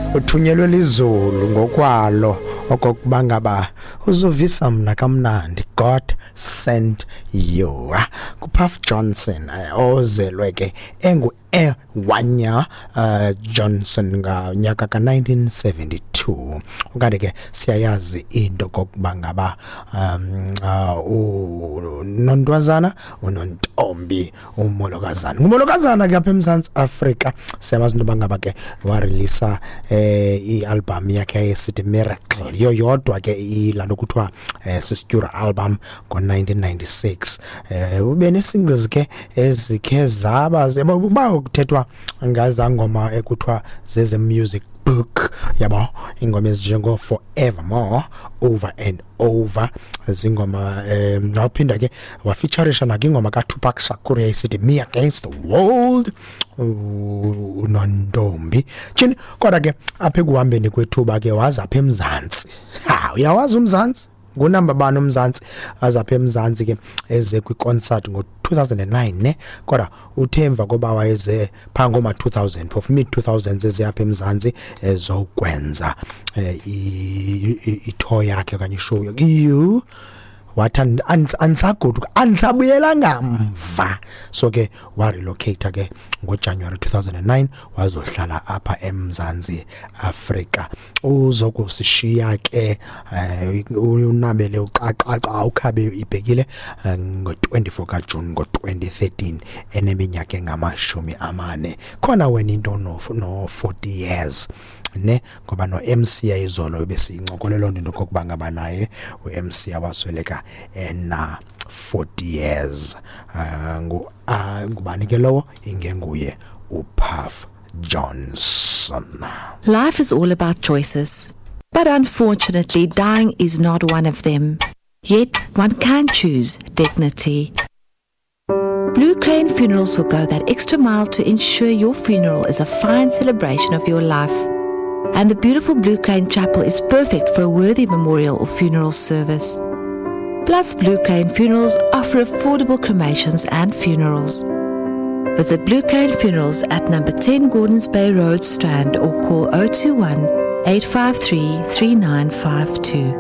uthunyelwe lizulu ngokwalo okokuba ngaba uzovisa mna kamnandi. God sent you. Kupuff Johnson ozelwe ke Wanya Johnson ngonyaka ka1972. Ukade ke siyayazi into kokuba ngaba uNontwazana uNontombi umolokazana. Ngumolokazana ke apha eMzantsi Afrika. Siyamazi into bangaba ke warelease ialbum yakhe esithi Miracle. Yodwa ke ilando kuthiwa sistudio album ngo1996. Ube ne singles ke ezikhe zaba kuthethwa ngazangoma ekuthiwa zeze music book yabo ingoma ezinjengo Forevermore, Over and Over zingoma ngaphinda ke wafeatureisha nakingoma kaTupac Shakur esithi Me Against the World uNontombi chini kodwa ke apha ekuhambeni kwethuba ke waza apha eMzantsi. Uyawazi uMzantsi ngunamba bani uMzantsi azapha eMzantsi ke eze kwiconcert ngo2009 ne kodwa uthemva kuba wayeze phango ma 2000 phofu mid 2000s eziyapha eMzantsi ezokwenza itour yakhe kanye show you wathi ansagoduka ansabuyela ngamva. So ke warelocate ke ngoJanuary 2009 wazohlala apha eMzantsi Afrika. Uzokusishiya ke unabele uqaqaqa ukhabe ibhekile ngo24 kaJune ngo2013 eneminyaka engamashumi amane. Khona wena into no 40 years ne ngoba no MC izolo besincokolelo into kokuba ngaba naye uMC awasweleka na 40 years. Ngubani ke lowo ingenguye uPuff Johnson. Life is all about choices, but unfortunately dying is not one of them. Yet one can choose dignity. Blue Crane Funerals will go that extra mile to ensure your funeral is a fine celebration of your life. And the beautiful Blue Crane Chapel is perfect for a worthy memorial or funeral service. Plus, Blue Crane Funerals offer affordable cremations and funerals. Visit Blue Crane Funerals at number 10 Gordons Bay Road, Strand, or call 021 853 3952.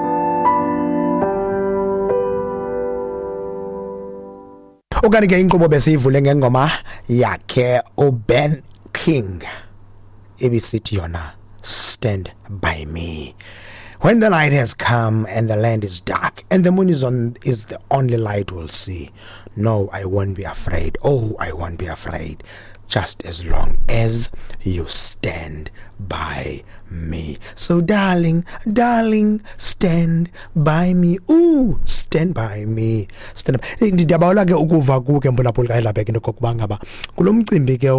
Ukanike inkqubo besiyivule ngengoma yakhe uBen King ebisithi yona Stand By Me. When the night has come and the land is dark and the moon is the only light we'll see. No, I won't be afraid. Oh, I won't be afraid. Just as long as you stand by me. So darling, stand by me. Ooh, stand by me. Stand by. Ndiyabawula ke ukuva kuke mphulaphula kaela bheke nokokuba ngaba kulomcimbi ke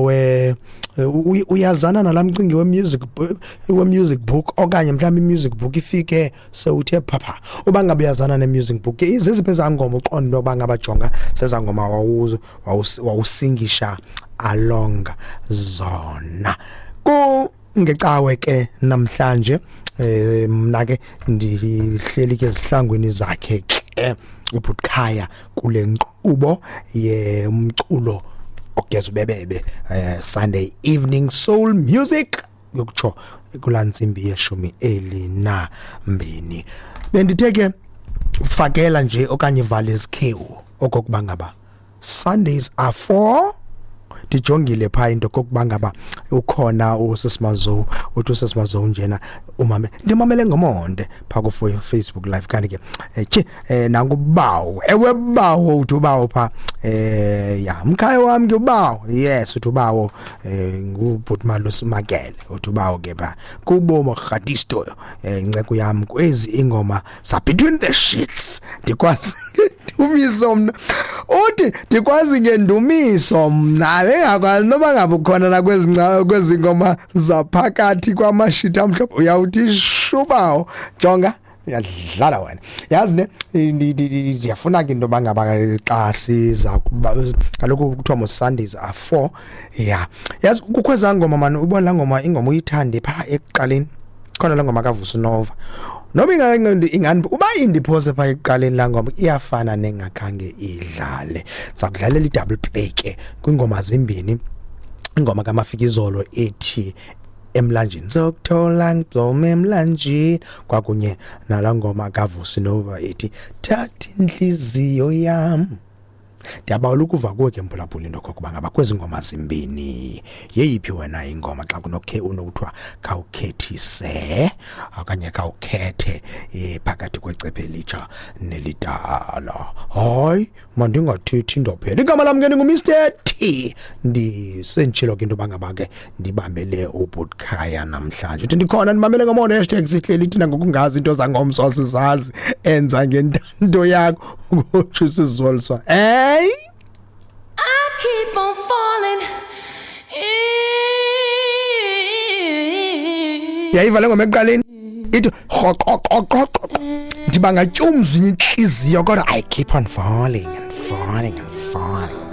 uyazana nalamcingi we music book okanye mhlawumbe music book ifike sewuthe phapha uba ngabe uyazana nemusic book iziziphe zangoma uqondo oba ngaba jonga sezangoma wawusingisha along zona ku ngecawe ke namhlanje mna ke ndihleli ke zihlangwini zakhe ke uBukhaya kule nkqubo yemculo ogeza ubebebe Sunday evening soul music yokutsho kulantsimbi yeshumi elina mbini. Benditheke fakela nje okanye vala isikhewu okokuba ngaba Sundays are for dijongile pha into kokuba ngaba ukhona uSisimazo uthi uSisimazo njena umame ndimamele ngomonde pha ku Facebook live kanti ke nangu bawo ewe bawo uthi bawo pha ya mkhaya wami ke bawo yes uthi bawo ngubhutimalo Simakele uthi bawo ke pha kubo Magadisto inceko yami kwezi ingoma za Between the Sheets ndikwazi umiso mna uthi ndikwazi ngendumiso mna engakwazi noba ngabe khona na kwezi ngoma zaphakathi kwamashiti amhlophe uyawuthi shubawo jonga yadlala wena yazi ne ndiyafuna ke into bangaba xa siza kaloku kuthiwa mo Sundays are 4 yeah yazi kukhweza ngoma mani ubona la ngoma ingoma uyithande pha ekuqaleni khona la ngoma kaVusi Nova noma ingani uba indipose pha ekuqaleni la ngoma iyafana nengakhange idlale sakudlalela idouble play ke kwingoma zimbini ingoma kaMafikizolo ethi emlanjeni sokuthola ngizoma emlanjeni kwakunye nalangoma kaVusi Nova ethi thatha inhliziyo yami ndiyabawula ukuva kuwe ke mphulaphula into kokuba ngaba kwezi ngoma zimbini yeyiphi wena ingoma xa kunokhe unokuthiwa khawukhethise okanye khawukhethe phakathi kwecephe litsha nelidala hayi mandingathethi ndophela igama lami ke ngumr T ndisentshilo ke into bangaba ke ndibambele uBudkhaya namhlanje uthi ndikhona ndimamele ngomona #sihleli thina ngokungazi into zangomso sizazi enza ngentando yakho ukutsho sizolswa hey I keep on falling yayivala ngoma ekuqaleni ithi ndibanga tyumzini inhliziyo kodwa I keep on falling and falling and falling